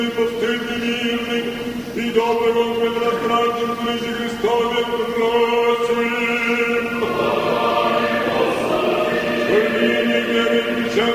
постыдный мирный, и доброго предраздражен ближе Христове просим. Верни, не верит,